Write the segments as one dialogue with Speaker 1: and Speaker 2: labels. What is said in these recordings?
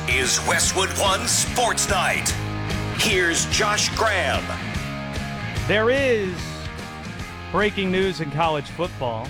Speaker 1: is Westwood One Sports Night. Here's Josh Graham.
Speaker 2: There is breaking news in college football.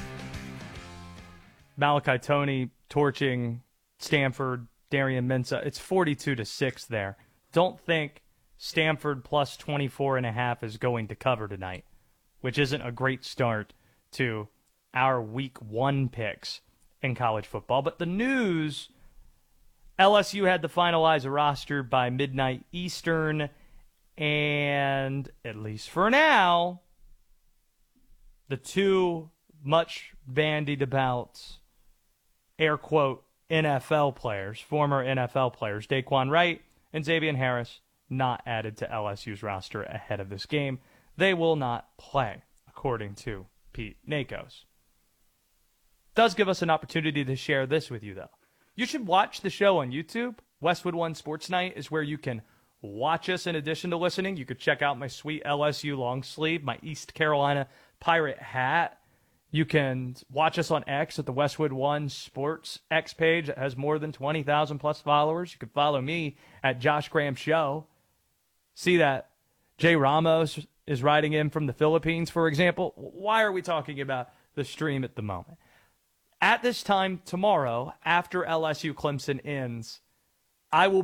Speaker 2: Malachi Toney torching Stanford, Darian Mensah. It's 42-6 there. Don't think Stanford plus 24.5 is going to cover tonight, which isn't a great start to our week one picks in college football. But the news, LSU had to finalize a roster by midnight Eastern, and at least for now, the two much bandied about, air quote, NFL players, former NFL players, Daquan Wright and Xavier Harris, not added to LSU's roster ahead of this game. They will not play, according to Pete Nakos. Does give us an opportunity to share this with you, though. You should watch the show on YouTube. Westwood One Sports Night is where you can watch us in addition to listening. You could check out my sweet LSU long sleeve, my East Carolina Pirate hat. You can watch us on X at the Westwood One Sports X page that has more than 20,000 plus followers. You can follow me at Josh Graham Show. See that Jay Ramos is writing in from the Philippines, for example. Why are we talking about the stream at the moment? At this time tomorrow, after LSU Clemson ends, I will